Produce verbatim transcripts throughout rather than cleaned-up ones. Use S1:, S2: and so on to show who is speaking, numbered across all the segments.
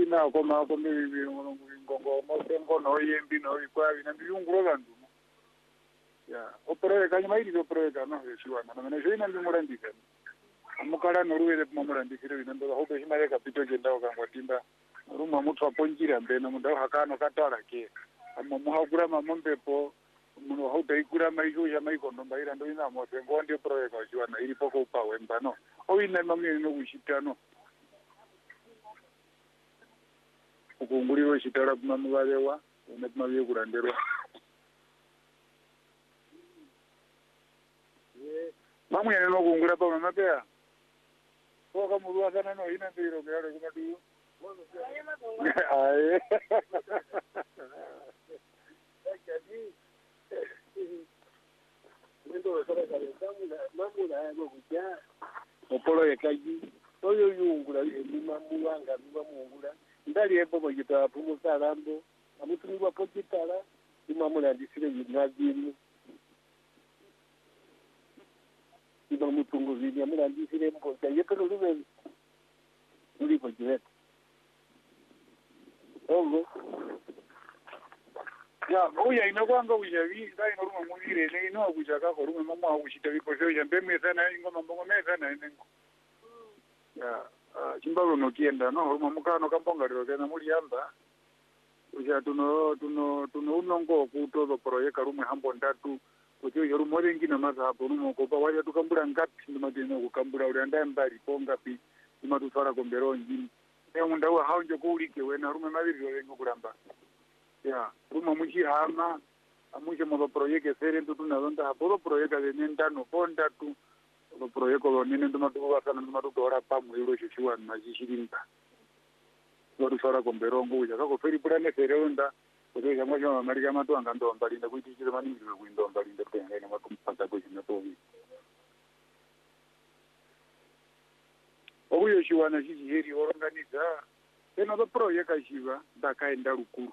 S1: ina koma kombe ngongo mosengo no yembi no ikwavi na biyunguro bantu ya opere kanyuma iri opere kana yeshiwana na mena joina ndimurandika amukala noruwele pamurandikire binando hobe himare kapito jenda okangwatimba rumwa muthu aponjira mbena mundau hakano katara ke amma muhagura mamombepo muno hobe ikura maijo ya maikondo mbaira ndo ina mosengo ndi opere kashwana iri poko upawe mbano oine mamwe no kushitano ukunguliro shitara kumamuvalewa unakumavye kuranderwa mamwe yana no kungula pa mamapea oka mulwa sana no ina ndiro ngalo kumadu aye ndo sora kale tamula mamula yako kuja opolo yekaji oyo yungula ndi mamulanga ndi mamungula ndali ebo bogita pumusa lambo amutumibwa pogitala imamula ndisire yinazini iba mutungo vini amula ndisire mpoja yekero lube ulipo jiweta ogo ya oya inakwanga ujavi ndai noruma muvire ne ino kuchaka korume mama akuchita viposho jambemwe sana ingoma mbongo mesa na nengo ya chimbalo nokienda no rumwa mukano kambongaliro kana muri yamba uja tuno tuno tuno unongo kutozo project rumwe hambo ndatu kuti yo rumore ngina mazapo rumo ko pa waja tukambura ngati ndimatino kukambura uri anda mbali ponga pi ndimatutwara kombero ngini e munda wa haunje ko ulike wena rumwe maviri wengo kuramba ya rumwe muchihama amuje mo project sere ndutuna zonda hapo project le ndano pondatu lo proyecto lo nene ndumatuwa sana ndumatutora pamwe ilo chichiwa mazishirinda lo rusara komberongo uja kako feri purane sereonda kuti jamwa jama marika matu angando ambalinda kuti chiro mani ndiro kuindo ambalinda tenga ina makumpata ko chino tovi oyo chiwana chichi heri organiza eno lo proyecto chiva ndakaenda rukuru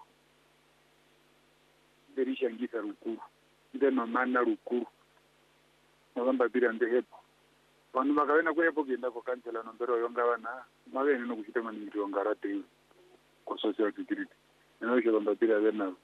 S1: derishangisa rukuru ndeno mana rukuru navamba bira ndehepo vanhu vakavena kuepo kuenda kukansela nombero yonga vana mavene nokuchita maningi yonga ratei kusocial security nenocho vambapira venavo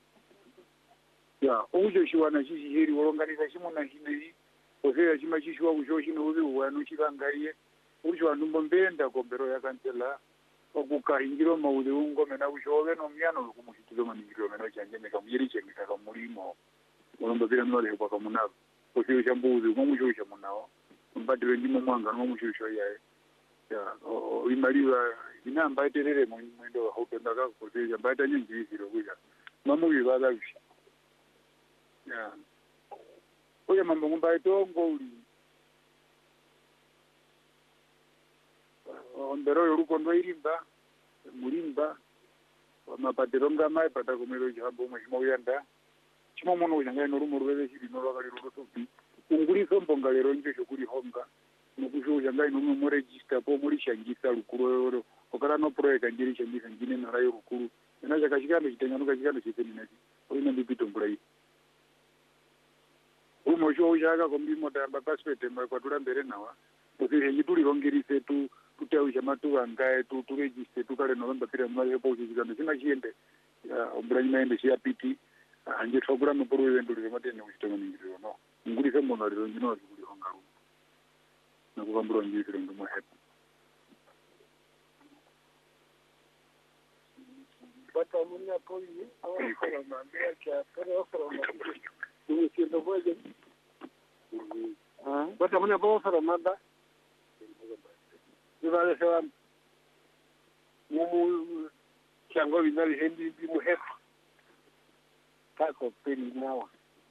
S1: ya okucho chiwana chichiheri wolonganisa chimona chinei oseya chima chishiwa kucho chinovi uwanu chivangaiye okucho vanhu mbombenda kombero yakansela okukahingiro maule ungomena kucho ove nomyano lokumuchitiro maningiro mena chanjemeka muyeri chengeka kamulimo olombapira mnolehekwa kamunavo oseyo chambuuzi umomucho chamunawo mbadire ndimo mwanga nomushusho yae ya imaliwa inamba iterere mu mwendo hotenda ka kuzeja mbata nyingi ziro kuja mamu bibaza bishi ya oya mambo ngomba itongo uli ondero yoruko ndo irimba mulimba mapatiro ngama ipata kumero jambo mwishimo yanda chimo mono yanga norumo rweze chiri no rwakali rosofi unguriso mbongalero nje chokuri honga nokushoja ngai nomwe mo register po muri shangisa rukuru oro okara no project njiri shangisa njine na rayo rukuru ena jakashikano chitenya kashikano chiteni nati oina ndipito mburai umo shoja kombi modamba passport mba kwatura mbere nawa kuti yituli rongerise tu tutawisha matu angae tu tu register tu kale november pira mali po chikano sina chiende ya ombrani naende sia piti anje togura no poro evento le matene kuchitanga ningiro no nguri sembo na lero njino kuli hongaru na kugambura njiro ndo mo head bata munya poli awa kora mambia kya pero kora mambia ni kindo moja ah bata munya bo kora mamba ni vale sewa mumu chango vinali hendi bi mo head kako peli nawa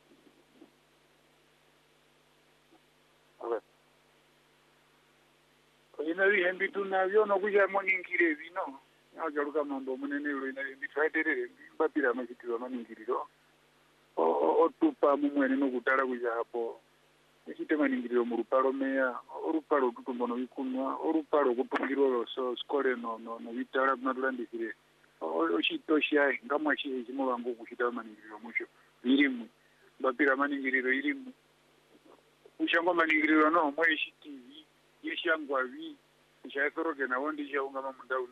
S1: ina hembi tunavyo nokuja moningire vino ajaruka mambo munene ulo ina hembi twaiterere mbapira machitiro maningiriro otupa mumwene nokutala kuja hapo echite maningiriro mu rupalo meya orupalo tutumbono ikunwa orupalo kutungirwa loso skole no no no vitala kunatulandikire ochitosha ngamwa chihe chimolango kuchita maningiriro mucho irimu mbapira maningiriro irimu uchangwa maningiriro no mwe chitivi yeshangwa vi chaisoroke nawo ndichaunga mamundau